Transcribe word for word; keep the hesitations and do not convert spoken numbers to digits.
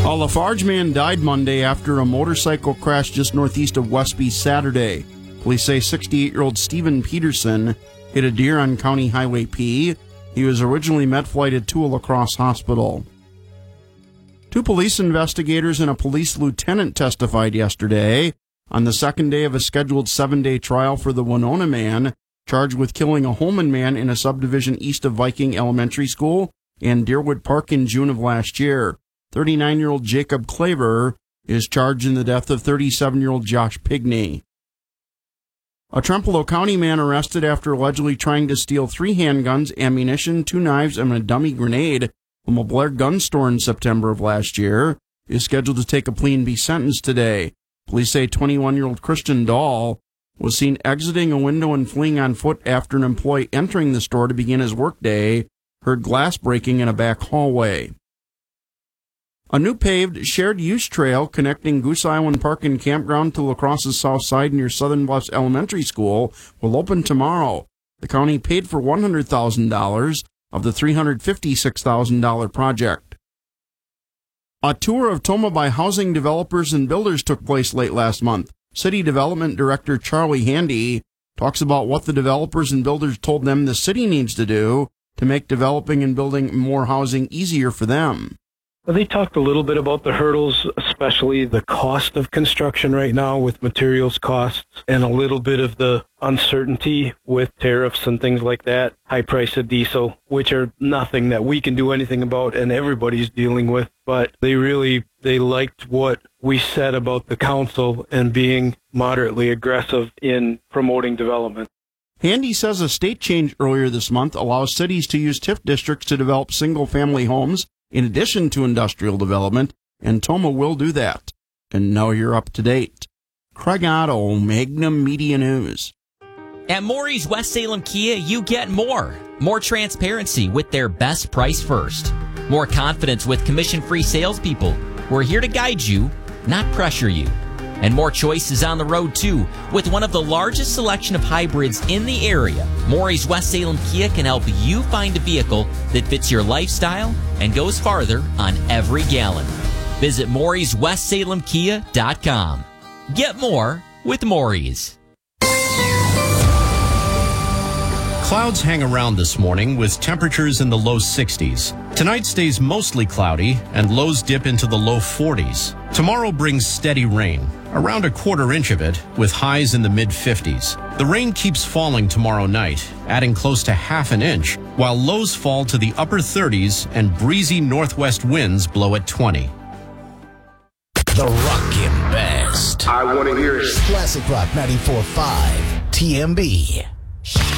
A Lafarge man died Monday after a motorcycle crash just northeast of Westby Saturday. Police say sixty-eight-year-old Stephen Peterson hit a deer on County Highway P. He was originally med-flighted to a La Crosse hospital. Two police investigators and a police lieutenant testified yesterday on the second day of a scheduled seven-day trial for the Winona man charged with killing a Holman man in a subdivision east of Viking Elementary School and Deerwood Park in June of last year. thirty-nine-year-old Jacob Claver is charged in the death of thirty-seven-year-old Josh Pigney. A Trempealeau County man arrested after allegedly trying to steal three handguns, ammunition, two knives, and a dummy grenade from a Blair gun store in September of last year is scheduled to take a plea and be sentenced today. Police say twenty-one-year-old Christian Dahl was seen exiting a window and fleeing on foot after an employee entering the store to begin his workday heard glass breaking in a back hallway. A new paved shared-use trail connecting Goose Island Park and Campground to La Crosse's south side near Southern Bluffs Elementary School will open tomorrow. The county paid for one hundred thousand dollars of the three hundred fifty-six thousand dollars project. A tour of Tomah by housing developers and builders took place late last month. City Development Director Charlie Handy talks about what the developers and builders told them the city needs to do to make developing and building more housing easier for them. Well, they talked a little bit about the hurdles, especially the cost of construction right now with materials costs and a little bit of the uncertainty with tariffs and things like that, high price of diesel, which are nothing that we can do anything about and everybody's dealing with. But they really, they liked what we said about the council and being moderately aggressive in promoting development. Handy says a state change earlier this month allows cities to use TIF districts to develop single-family homes in addition to industrial development, and Tomah will do that. And now you're up to date. Craig Otto, Magnum Media News. At Maury's West Salem Kia, you get more. More transparency with their best price first. More confidence with commission-free salespeople. We're here to guide you, not pressure you. And more choices on the road, too. With one of the largest selection of hybrids in the area, Maury's West Salem Kia can help you find a vehicle that fits your lifestyle and goes farther on every gallon. Visit Maury's West Salem Kia dot com. Get more with Maury's. Clouds hang around this morning with temperatures in the low sixties. Tonight stays mostly cloudy and lows dip into the low forties. Tomorrow brings steady rain, around a quarter inch of it, with highs in the mid fifties. The rain keeps falling tomorrow night, adding close to half an inch, while lows fall to the upper thirties and breezy northwest winds blow at twenty. The Rockin' Best. I want to hear it. Classic Rock ninety-four point five T M B.